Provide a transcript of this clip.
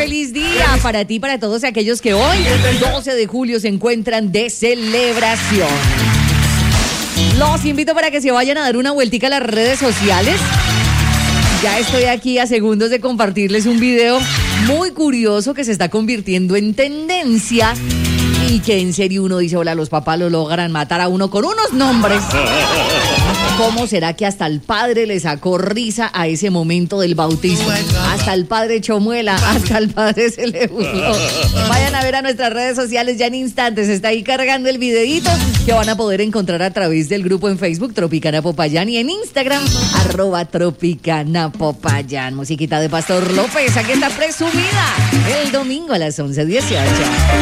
feliz día para ti, para todos aquellos que hoy, 12 de julio, se encuentran de celebración. Los invito para que se vayan a dar una vueltica a las redes sociales. Ya estoy aquí a segundos de compartirles un video muy curioso que se está convirtiendo en tendencia y que en serio uno dice, hola, los papás lo logran matar a uno con unos nombres. ¿Cómo será que hasta el padre le sacó risa a ese momento del bautismo? Hasta el padre echó muela, hasta el padre se le burló. Vayan a ver a nuestras redes sociales ya en instantes. Está ahí cargando el videíto que van a poder encontrar a través del grupo en Facebook Tropicana Popayán y en Instagram @Tropicana Popayán. Musiquita de Pastor López, aquí está presumida el domingo a las 11:18.